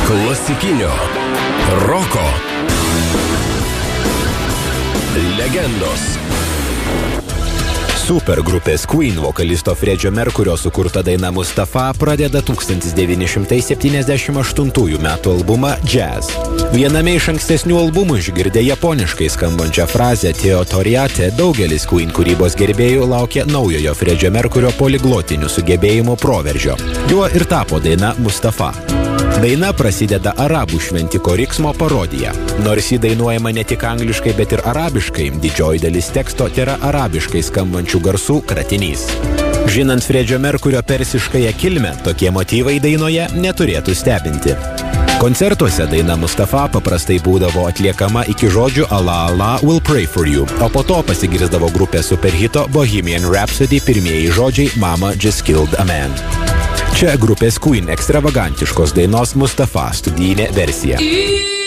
klasikinio, roko, legendos. Supergrupės Queen vokalisto Freddie Mercurio sukurta daina Mustafa pradeda 1978 metų albumą Jazz. Viename iš ankstesnių albumų išgirdę japoniškai skambančią frazę Teotoriate, daugelis Queen kūrybos gerbėjų laukia naujojo Freddie Mercurio poliglotinių sugebėjimų proveržio. Juo ir tapo daina Mustafa. Daina prasideda arabų šventiko riksmo parodija. Nors ji dainuojama ne tik angliškai, bet ir arabiškai, didžioji dalis teksto tėra arabiškai skambančių garsų kratinys. Žinant Freddie Mercurio persiškąją kilmę, tokie motyvai dainoje neturėtų stebinti. Koncertuose daina Mustafa paprastai būdavo atliekama iki žodžių Allah Allah will pray for you, o po to pasigirsdavo grupės superhito Bohemian Rhapsody pirmieji žodžiai Mama just killed a man. Čia grupės Queen ekstravagantiškos dainos Mustafa studijinė versija.